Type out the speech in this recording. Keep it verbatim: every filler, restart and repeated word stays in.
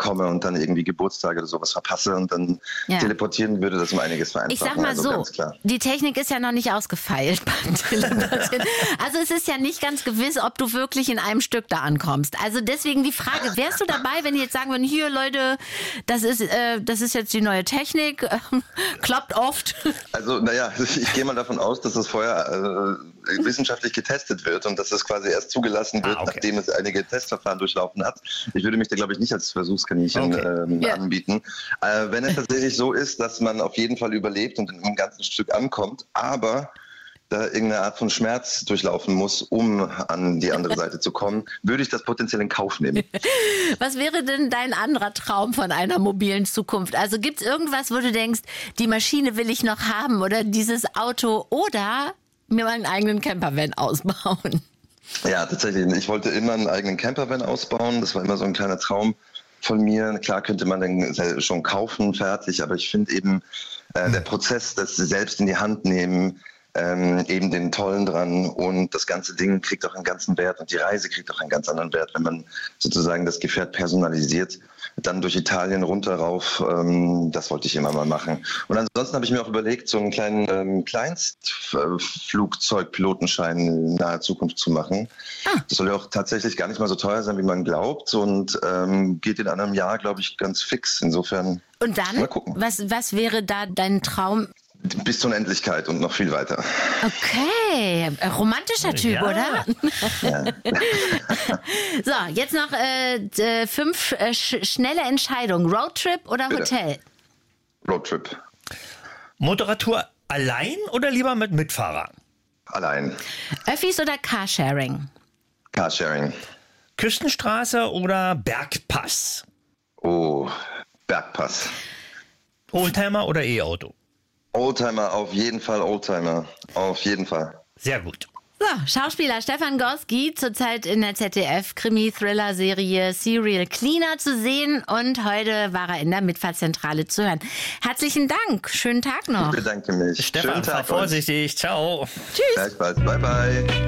komme und dann irgendwie Geburtstage oder sowas verpasse und dann ja. teleportieren, würde das um einiges vereinfachen. Ich sag mal also, so, ganz klar. Die Technik ist ja noch nicht ausgefeilt beim Teleportieren. Also es ist ja nicht ganz gewiss, ob du wirklich in einem Stück da ankommst. Also deswegen die Frage, wärst du dabei, wenn die jetzt sagen würden, hier Leute, das ist, äh, das ist jetzt die neue Technik, äh, klappt oft. Also naja, ich gehe mal davon aus, dass das vorher äh, wissenschaftlich getestet wird und dass es quasi erst zugelassen wird, ah, okay. nachdem es einige Testverfahren durchlaufen hat. Ich würde mich da, glaube ich, nicht als Versuchskaninchen okay. ähm, ja. anbieten. Äh, wenn es tatsächlich so ist, dass man auf jeden Fall überlebt und in einem ganzen Stück ankommt, aber da irgendeine Art von Schmerz durchlaufen muss, um an die andere Seite zu kommen, würde ich das potenziell in Kauf nehmen. Was wäre denn dein anderer Traum von einer mobilen Zukunft? Also gibt es irgendwas, wo du denkst, die Maschine will ich noch haben oder dieses Auto oder mir meinen eigenen Campervan ausbauen? Ja, tatsächlich. Ich wollte immer einen eigenen Campervan ausbauen. Das war immer so ein kleiner Traum von mir. Klar könnte man den schon kaufen, fertig, aber ich finde eben äh, der Prozess, das selbst in die Hand nehmen, Ähm, eben den Tollen dran und das ganze Ding kriegt auch einen ganzen Wert und die Reise kriegt auch einen ganz anderen Wert, wenn man sozusagen das Gefährt personalisiert, dann durch Italien runter rauf, ähm, das wollte ich immer mal machen. Und ansonsten habe ich mir auch überlegt, so einen kleinen ähm, Kleinstflugzeugpilotenschein in naher Zukunft zu machen. Ah. Das soll ja auch tatsächlich gar nicht mal so teuer sein, wie man glaubt und ähm, geht in einem Jahr, glaube ich, ganz fix. Insofern und dann, mal gucken. Was, was wäre da dein Traum? Bis zur Unendlichkeit und noch viel weiter. Okay, romantischer Typ, ja. oder? Ja. So, jetzt noch äh, fünf äh, sch- schnelle Entscheidungen. Roadtrip oder Bitte. Hotel? Roadtrip. Moderator allein oder lieber mit Mitfahrer? Allein. Öffis oder Carsharing? Carsharing. Küstenstraße oder Bergpass? Oh, Bergpass. Oldtimer oder E-Auto? Oldtimer, auf jeden Fall Oldtimer. Auf jeden Fall. Sehr gut. So, Schauspieler Stefan Gorski, zurzeit in der Z D F-Krimi-Thriller-Serie Serial Cleaner zu sehen und heute war er in der Mitfahrzentrale zu hören. Herzlichen Dank, schönen Tag noch. Ich bedanke mich. Stefan, fahr vorsichtig, ciao. Tschüss. Gleichfalls, bye bye.